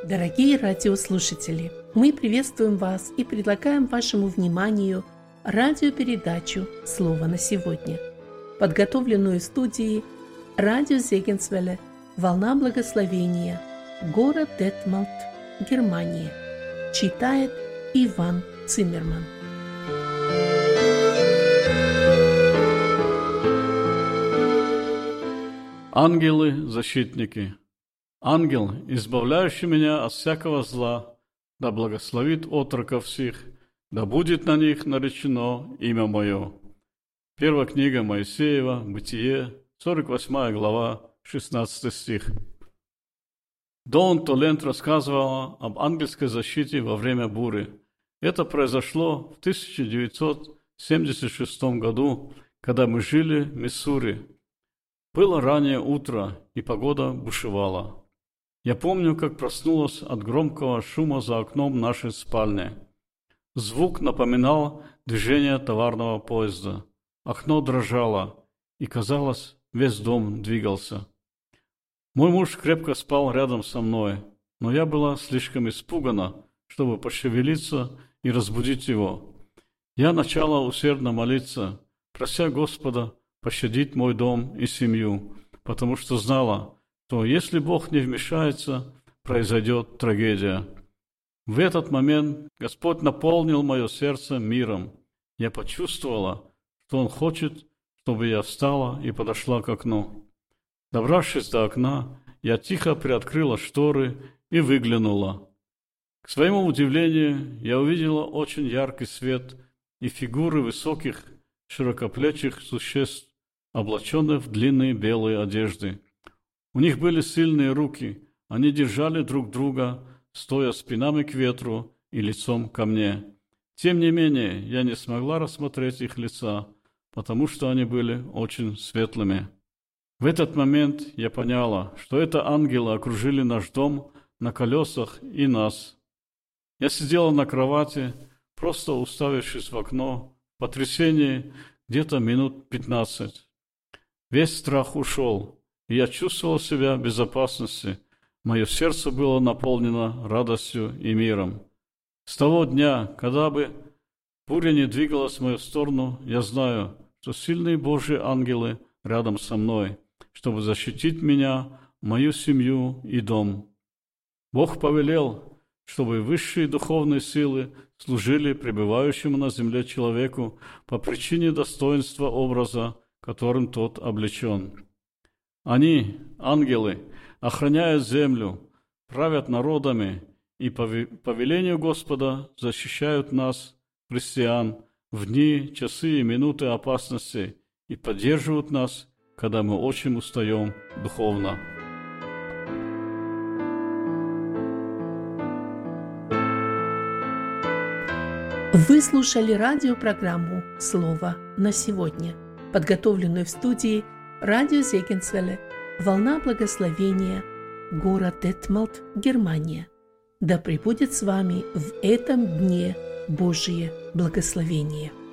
Дорогие радиослушатели, мы приветствуем вас и предлагаем вашему вниманию радиопередачу «Слово на сегодня», подготовленную в студии радио Зегенсвелле «Волна благословения», город Детмалт, Германия. Читает Иван Циммерман. Ангелы-защитники. Ангел, избавляющий меня от всякого зла, да благословит отроков всех, да будет на них наречено имя мое. Первая книга Моисеева, Бытие, 48 глава, 16 стих. Дон Толент рассказывала об ангельской защите во время бури. Это произошло в 1976 году, когда мы жили в Миссури. Было раннее утро, и погода бушевала. Я помню, как проснулась от громкого шума за окном нашей спальни. Звук напоминал движение товарного поезда. Окно дрожало, и, казалось, весь дом двигался. Мой муж крепко спал рядом со мной, но я была слишком испугана, чтобы пошевелиться и разбудить его. Я начала усердно молиться, прося Господа пощадить мой дом и семью, потому что знала, что если Бог не вмешается, произойдет трагедия. В этот момент Господь наполнил мое сердце миром. Я почувствовала, что Он хочет, чтобы я встала и подошла к окну. Добравшись до окна, я тихо приоткрыла шторы и выглянула. К своему удивлению, я увидела очень яркий свет и фигуры высоких, широкоплечих существ, облаченных в длинные белые одежды. У них были сильные руки, они держали друг друга, стоя спинами к ветру и лицом ко мне. Тем не менее, я не смогла рассмотреть их лица, потому что они были очень светлыми. В этот момент я поняла, что это ангелы окружили наш дом на колесах и нас. Я сидела на кровати, просто уставившись в окно, в потрясении где-то минут 15. Весь страх ушел, и я чувствовал себя в безопасности. Мое сердце было наполнено радостью и миром. С того дня, когда бы буря не двигалась в мою сторону, я знаю, что сильные Божьи ангелы рядом со мной, чтобы защитить меня, мою семью и дом. Бог повелел, чтобы высшие духовные силы служили пребывающему на земле человеку по причине достоинства образа, которым тот облечен. Они, ангелы, охраняют землю, правят народами и по велению Господа защищают нас, христиан, в дни, часы и минуты опасности и поддерживают нас, когда мы очень устаем духовно. Вы слушали радиопрограмму «Слово на сегодня», подготовленную в студии радио Зегенсвелле «Волна благословения», город Детмалт, Германия. Да пребудет с вами в этом дне Божие благословение.